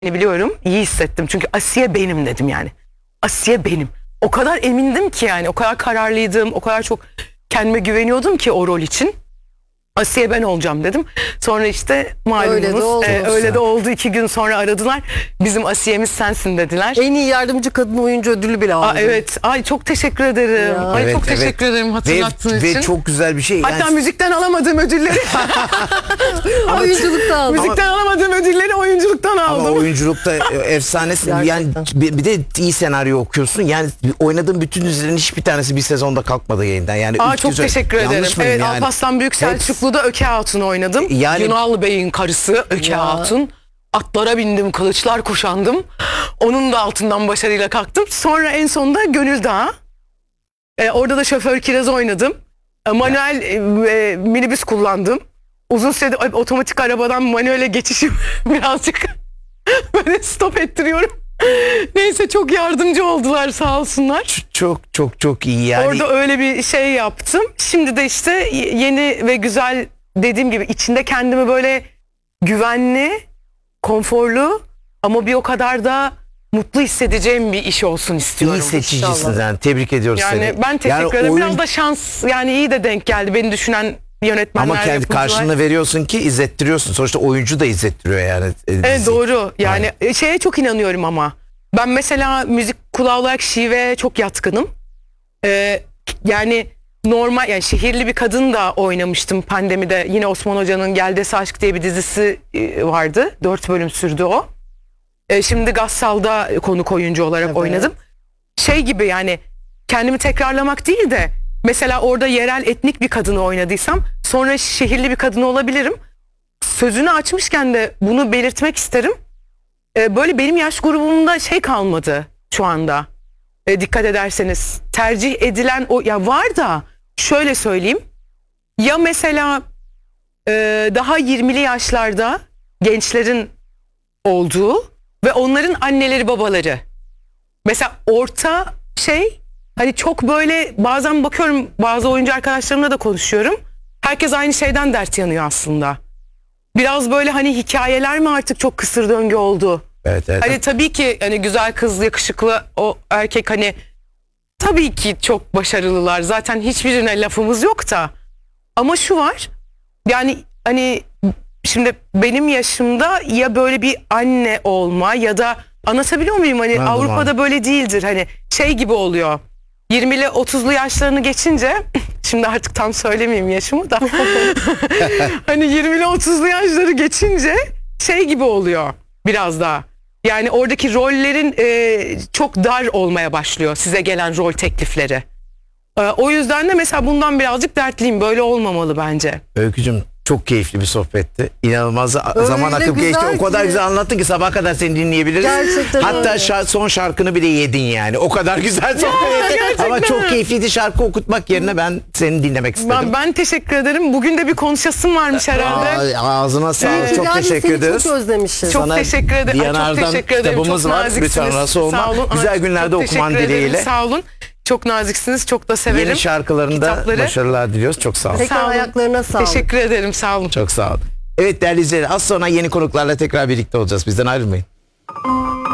biliyorum. İyi hissettim. Çünkü Asiye benim dedim yani. Asiye benim. O kadar emindim ki yani. O kadar kararlıydım. O kadar çok kendime güveniyordum ki o rol için. Asiye ben olacağım dedim. Sonra işte malumunuz öyle de oldu. 2 gün sonra aradılar. Bizim Asiye'miz sensin dediler. En iyi yardımcı kadın oyuncu ödülü bile aldı. Evet. Ay çok teşekkür ederim. Ya. Ay çok teşekkür ederim hatırlattığın için. Ve çok güzel bir şey. Hatta müzikten alamadığım ödülleri Oyunculukta aldı. müzikten alamadığım ödülleri oyunculuktan aldım. Ama oyunculukta efsanesin. Yani bir de iyi senaryo okuyorsun. Yani oynadığın bütün dizilerin hiçbir tanesi bir sezonda kalkmadı yayından. Yani Çok teşekkür ederim. Evet, yani? Alparslan Büyük Selçuklu'da Öke Hatun'u oynadım. Yani- Yunanlı Bey'in karısı Öke Hatun. Atlara bindim, kılıçlar kuşandım. Onun da altından başarıyla kalktım. Sonra en sonunda Gönül Dağı. Orada da şoför Kiraz oynadım. Manuel minibüs kullandım. Uzun süredir otomatik arabadan manuele geçişim birazcık böyle stop ettiriyorum. Neyse çok yardımcı oldular sağ olsunlar. Çok iyi yani. Orada öyle bir şey yaptım. Şimdi de işte yeni ve güzel, dediğim gibi içinde kendimi böyle güvenli, konforlu ama bir o kadar da mutlu hissedeceğim bir iş olsun istiyorum. İyi seçicisin İnşallah. yani. Tebrik ediyoruz seni. Yani ben teşekkür ederim. Biraz da şans, yani iyi de denk geldi. Beni düşünen yönetmenler, Ama kendi yapımcılar. karşılığını veriyorsun ki izlettiriyorsun. Sonuçta oyuncu da izlettiriyor yani. Evet doğru. Yani şeye çok inanıyorum ama. Ben mesela müzik kulağı olarak şiveye çok yatkınım. Yani normal, yani şehirli bir kadın da oynamıştım pandemide. Yine Osman Hoca'nın Geldesi Aşk diye bir dizisi vardı. 4 bölüm sürdü o. Şimdi Gassal'da konuk oyuncu olarak oynadım. Şey gibi yani, kendimi tekrarlamak değil de mesela orada yerel etnik bir kadını oynadıysam sonra şehirli bir kadın olabilirim. Sözünü açmışken de bunu belirtmek isterim. Böyle benim yaş grubumda şey kalmadı şu anda. Dikkat ederseniz tercih edilen o ya var da, şöyle söyleyeyim. Ya mesela daha 20'li yaşlarda gençlerin olduğu ve onların anneleri babaları. Mesela orta şey, hani çok böyle bazen bakıyorum, bazı oyuncu arkadaşlarımla da konuşuyorum. Herkes aynı şeyden dert yanıyor aslında. Biraz böyle hani hikayeler mi artık çok kısır döngü oldu? Evet. Hani tabii ki hani güzel kız, yakışıklı o erkek, hani tabii ki çok başarılılar. Zaten hiçbirine lafımız yok da. Ama şu var. Yani hani şimdi benim yaşımda ya böyle bir anne olma ya da, anlatabiliyor muyum? Hani Anladım, Avrupa'da böyle değildir. Hani şey gibi oluyor. 20'li 30'lu yaşlarını geçince şimdi artık tam söylemeyeyim yaşımı da. Hani 20'li 30'lu yaşları geçince şey gibi oluyor biraz daha. Yani oradaki rollerin çok dar olmaya başlıyor, size gelen rol teklifleri. O yüzden de mesela bundan birazcık dertliyim. Böyle olmamalı bence. Öykücüm, çok keyifli bir sohbetti. İnanılmaz zaman akıp güzel geçti. O kadar ki. güzel anlattın ki sabaha kadar seni dinleyebiliriz. Gerçekten Hatta öyle. son şarkını bile yedin yani. O kadar güzel sohbet ettin. Ama çok keyifliydi, şarkı okutmak yerine ben seni dinlemek istedim. Ben teşekkür ederim. Bugün de bir konuşasım varmış herhalde. Ağzına sağlık. Çok Yani teşekkür seni ederiz. çok özlemişiz. Çok teşekkür ederim. Ay, çok Diyanar'dan teşekkür ederim. kitabımız Çok var. naziksiniz. Lütfen rahatsız olma. Sağ olun. Güzel Ay, günlerde çok okuman teşekkür ederim. dileğiyle. Sağ olun. Çok naziksiniz. Çok da severim. Yeni şarkılarında kitapları. başarılar diliyoruz. Çok sağ olun. Tekrar Sağ olun. ayaklarına sağlık. Teşekkür ederim. Sağ olun. Çok sağ olun. Evet değerli izleyiciler, az sonra yeni konuklarla tekrar birlikte olacağız. Bizden ayrılmayın.